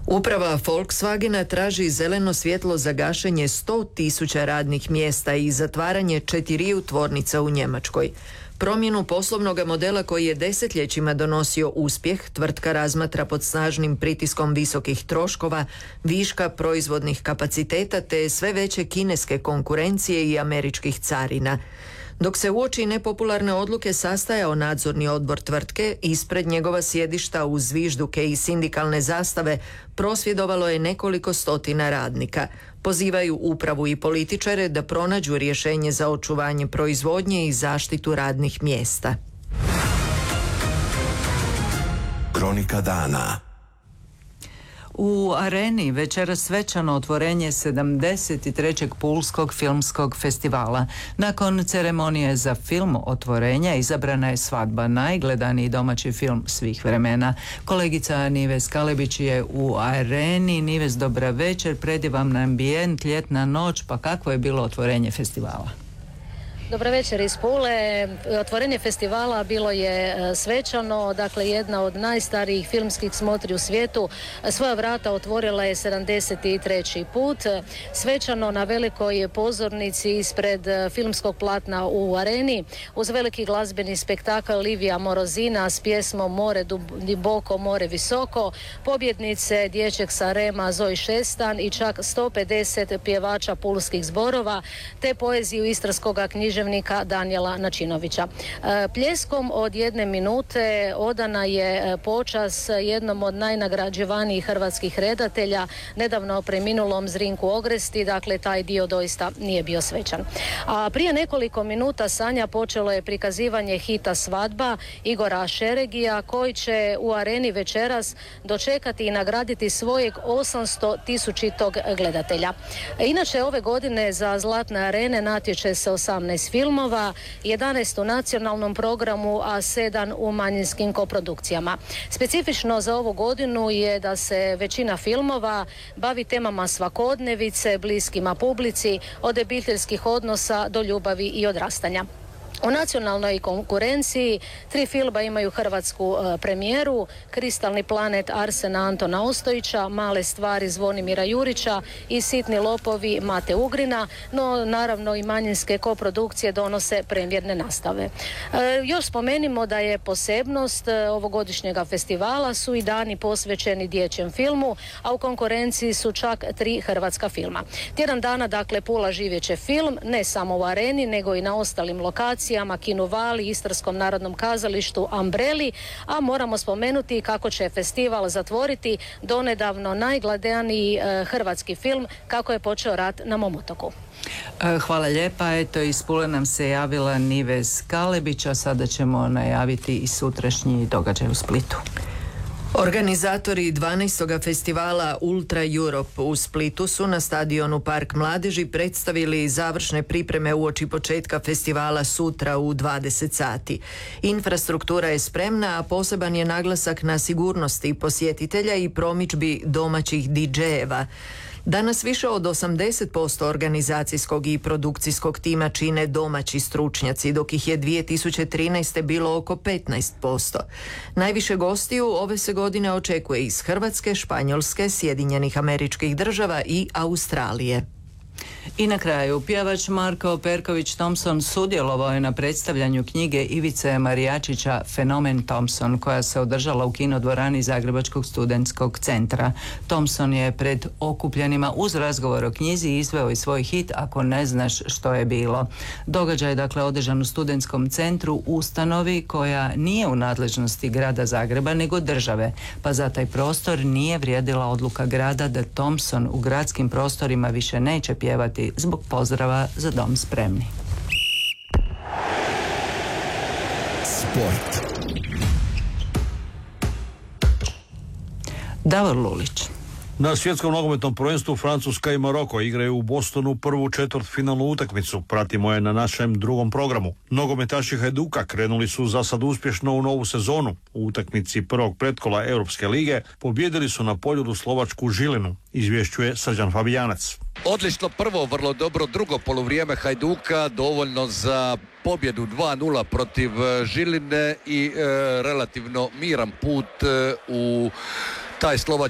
Uprava Volkswagena traži zeleno svjetlo za gašenje 100.000 radnih mjesta i zatvaranje 4 tvornica u Njemačkoj. Promjenu poslovnog modela koji je desetljećima donosio uspjeh, tvrtka razmatra pod snažnim pritiskom visokih troškova, viška proizvodnih kapaciteta te sve veće kineske konkurencije i američkih carina. Dok se uoči nepopularne odluke sastajao nadzorni odbor tvrtke, ispred njegova sjedišta uz zvižduke i sindikalne zastave prosvjedovalo je nekoliko stotina radnika. Pozivaju upravu i političare da pronađu rješenje za očuvanje proizvodnje i zaštitu radnih mjesta. Kronika dana. U Areni večeras svečano otvorenje 73. Pulskog filmskog festivala. Nakon ceremonije za film otvorenja izabrana je Svadba, najgledaniji domaći film svih vremena. Kolegica Nives Kalebić je u Areni. Nives, dobra večer, predivan ambijent, ljetna noć, pa kakvo je bilo otvorenje festivala? Dobar večer iz Pule. Otvorenje festivala bilo je svečano, dakle jedna od najstarijih filmskih smotri u svijetu. Svoja vrata otvorila je 73. put. Svečano na velikoj pozornici ispred filmskog platna u Areni, uz veliki glazbeni spektakl Livija Morozina s pjesmom More duboko, more visoko, pobjednice dječjeg Sarema Zoji Šestan i čak 150 pjevača pulskih zborova, te poeziju istarskog književnika Danijela Načinovića. Pljeskom od 1 minute odana je počast jednom od najnagrađivanijih hrvatskih redatelja, nedavno preminulom Zrinku Ogresti, dakle taj dio doista nije bio svečan. A prije nekoliko minuta Sanja počelo je prikazivanje hita Svadba Igora Šeregija, koji će u Areni večeras dočekati i nagraditi svojeg 800.000 gledatelja. Inače, ove godine za Zlatne arene natječe se 18 filmova, 11 u nacionalnom programu, a 7 u manjinskim koprodukcijama. Specifično za ovu godinu je da se većina filmova bavi temama svakodnevice, bliskima publici, od obiteljskih odnosa do ljubavi i odrastanja. U nacionalnoj konkurenciji 3 filma imaju hrvatsku premijeru: Kristalni planet Arsena Antona Ostojića, Male stvari Zvonimira Jurića i Sitni lopovi Mate Ugrina, no naravno i manjinske koprodukcije donose premijerne nastave. Još spomenimo da je posebnost ovogodišnjega festivala su i dani posvećeni dječjem filmu, a u konkurenciji su čak 3 hrvatska filma. Tjedan dana, dakle, Pula živjeće film, ne samo u Areni, nego i na ostalim lokacijama, Kinu Vali, Istarskom narodnom kazalištu, Ambreli, a moramo spomenuti kako će festival zatvoriti donedavno najgledaniji hrvatski film Kako je počeo rat na mom otoku. Hvala lijepa. Eto, iz Pule nam se javila Nives Kalebić, a sada ćemo najaviti i sutrašnji događaj u Splitu. Organizatori 12. festivala Ultra Europe u Splitu su na stadionu Park mladeži predstavili završne pripreme uoči početka festivala sutra u 20 sati. Infrastruktura je spremna, a poseban je naglasak na sigurnosti posjetitelja i promidžbi domaćih DJ-eva. Danas više od 80% organizacijskog i produkcijskog tima čine domaći stručnjaci, dok ih je 2013. bilo oko 15%. Najviše gostiju ove se godine očekuje iz Hrvatske, Španjolske, Sjedinjenih Američkih Država i Australije. I na kraju, pjevač Marko Perković Thompson sudjelovao je na predstavljanju knjige Ivice Marijačića Fenomen Thompson, koja se održala u kinodvorani Zagrebačkog studentskog centra. Thompson je pred okupljenima uz razgovor o knjizi izveo i svoj hit Ako ne znaš što je bilo. Događaj je dakle održan u studentskom centru, ustanovi koja nije u nadležnosti grada Zagreba nego države, pa za taj prostor nije vrijedila odluka grada da Thompson u gradskim prostorima više neće pjevati zbog pozdrava Za dom spremni. Sport. Davor Lulić. Na svjetskom nogometnom prvenstvu Francuska i Maroko igraju u Bostonu prvu četvrtfinalnu utakmicu. Pratimo je na našem drugom programu. Nogometaši Hajduka krenuli su za sad uspješno u novu sezonu. U utakmici prvog pretkola Europske lige pobijedili su na Poljudu slovačku Žilinu, izvješćuje Srđan Fabijanac. Odlično prvo, vrlo dobro drugo poluvrijeme Hajduka, dovoljno za pobjedu 2-0 protiv Žiline i relativno miran put u taj slovački